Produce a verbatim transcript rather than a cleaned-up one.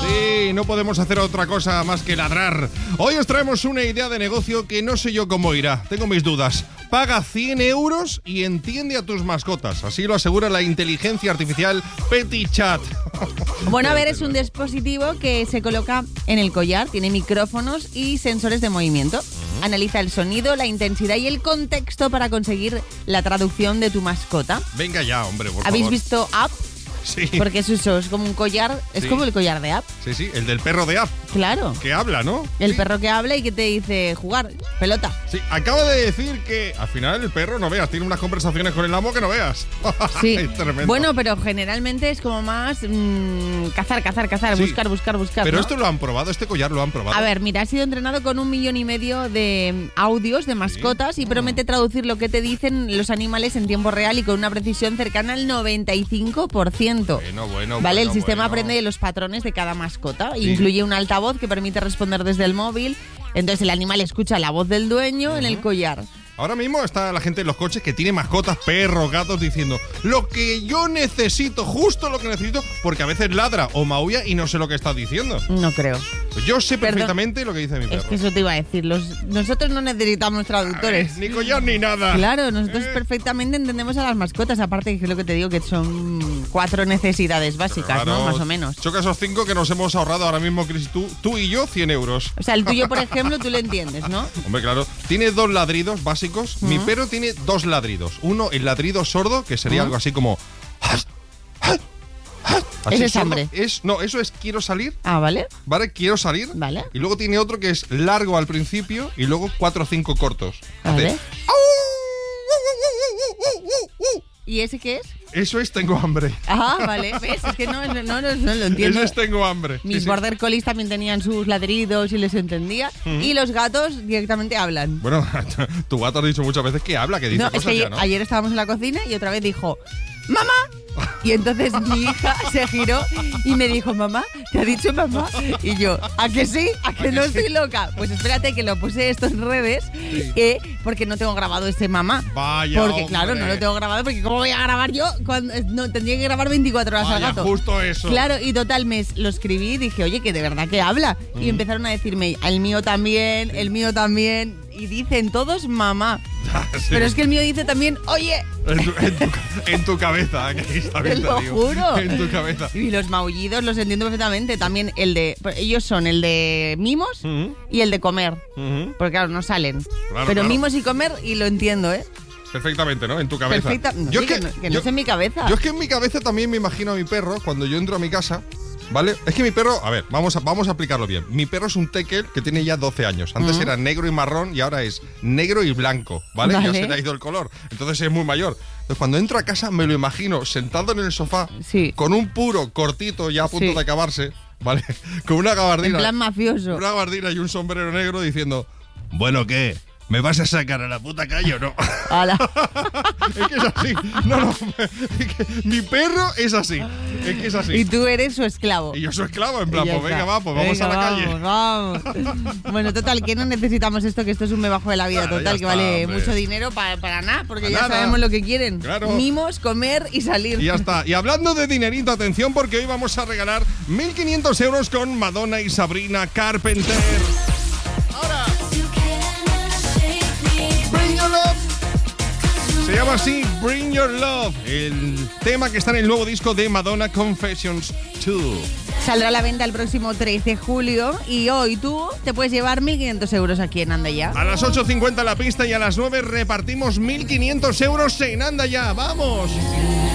Sí, no podemos hacer otra cosa más que ladrar. Hoy os traemos una idea de negocio que no sé yo cómo irá. Tengo mis dudas. Paga cien euros y entiende a tus mascotas. Así lo asegura la inteligencia artificial PetiChat. Bueno, a ver, es un dispositivo que se coloca en el collar, tiene micrófonos y sensores de movimiento. Analiza el sonido, la intensidad y el contexto para conseguir la traducción de tu mascota. Venga ya, hombre, por ¿Habéis favor. visto App? Sí. Porque es eso, es como un collar, es Sí. como el collar de App. Sí, sí, el del perro de App, Claro. que habla, ¿no? El Sí. perro que habla y que te dice jugar, pelota. Sí, acaba de decir que al final el perro, no veas, tiene unas conversaciones con el amo que no veas. Sí. Es tremendo. Bueno, pero generalmente es como más mmm, cazar, cazar, cazar, Sí. buscar, buscar, buscar. Pero ¿no? esto lo han probado, este collar lo han probado. A ver, mira, ha sido entrenado con un millón y medio de audios de mascotas y promete traducir lo que te dicen los animales en tiempo real y con una precisión cercana al noventa y cinco por ciento. Bueno, bueno, Vale, bueno, el sistema bueno. aprende los patrones de cada mascota. Sí. Incluye un altavoz que permite responder desde el móvil. Entonces el animal escucha la voz del dueño en el collar. Ahora mismo está la gente en los coches que tiene mascotas, perros, gatos, diciendo lo que yo necesito, justo lo que necesito, porque a veces ladra o maulla y no sé lo que está diciendo. No creo. Pues yo sé Perdón. perfectamente lo que dice mi perro. Es que eso te iba a decir. Los, nosotros no necesitamos traductores. Ni collar ni nada. Claro, nosotros Eh. perfectamente entendemos a las mascotas. Aparte, que es lo que te digo, que son cuatro necesidades básicas, Claro, ¿no? Más o menos. Choca esos cinco que nos hemos ahorrado ahora mismo, Chris, tú, tú y yo, cien euros. O sea, el tuyo, por ejemplo, tú lo entiendes, ¿no? Hombre, claro. Tiene dos ladridos básicos. Mi perro tiene dos ladridos. Uno, el ladrido sordo, que sería algo así como... Así Ese es sordo. hambre. Es, no, eso es quiero salir, Ah, ¿vale? ¿vale? Quiero salir. Vale. Y luego tiene otro que es largo al principio y luego cuatro o cinco cortos. Vale. Hace, ¿Y ese qué es? eso es tengo hambre. Ah, vale. ¿Ves? Es que no, no, no, no lo entiendo. Eso es tengo hambre. Sí, Mis sí. border collies también tenían sus ladridos y les entendía. Y los gatos directamente hablan. Bueno, tu gato ha dicho muchas veces que habla, que dice No, es cosas que ya, ayer, ¿no? ayer estábamos en la cocina y otra vez dijo, ¡mamá! Y entonces mi hija se giró y me dijo, mamá, ¿te ha dicho mamá? Y yo, ¿a que sí? ¿A que no estoy loca? Pues espérate que lo puse esto en redes, eh, porque no tengo grabado ese mamá. Vaya, Porque claro, no hombre. lo tengo grabado, porque ¿cómo voy a grabar yo? Cuando, no, tendría que grabar veinticuatro horas al Vaya, gato. justo eso. Claro, y total, me lo escribí y dije, oye, que de verdad que habla. Y empezaron a decirme, el mío también, el mío también. Y dicen todos mamá. Sí. Pero es que el mío dice también, oye. En tu, en tu- en tu cabeza, que está bien Te lo digo. juro. En tu cabeza. Y los maullidos los entiendo perfectamente. También el de. Ellos son el de mimos Ujú. y el de comer. Ujú. Porque claro, no salen. Claro, Pero claro. mimos y comer y lo entiendo, ¿eh? Perfectamente, ¿no? En tu cabeza. Perfecta. No, yo sí, es que, que, no, que no yo- es en mi cabeza. yo es que en mi cabeza también me imagino a mi perro cuando yo entro a mi casa, ¿vale? Es que mi perro, a ver, vamos a, vamos a aplicarlo bien. Mi perro es un tekel que tiene ya doce años. Antes era negro y marrón y ahora es negro y blanco, ¿vale? Vale. Ya se le ha ido el color. Entonces es muy mayor. Entonces cuando entro a casa me lo imagino sentado en el sofá Sí. con un puro cortito ya a punto Sí. de acabarse, ¿vale? Con una En gabardina. plan mafioso. Una gabardina y un sombrero negro diciendo, bueno, ¿qué? ¿Me vas a sacar a la puta calle o no? Ala. Es que es así. No, no. Es que mi perro es así. Es que es así. Y tú eres su esclavo. Y yo soy esclavo, en plan, Y ya pues venga, está. va, pues vamos Venga, a la calle. vamos, Vamos, Bueno, total, que no necesitamos esto, que esto es un me bajo de la vida. Claro, total, ya que está, vale hombre. mucho dinero para, para nada, porque Para ya nada. sabemos lo que quieren. Claro. Mimos, comer y salir. Y ya está. Y hablando de dinerito, atención, porque hoy vamos a regalar mil quinientos euros con Madonna y Sabrina Carpenter. Ahora. Bring Your Love. Se llama así Bring Your Love, el tema que está en el nuevo disco de Madonna, Confessions dos. Saldrá a la venta el próximo trece de julio y hoy tú te puedes llevar mil quinientos euros aquí en Anda Ya. A las ocho cincuenta la pista y a las nueve repartimos mil quinientos euros en Anda Ya. ¡Vamos!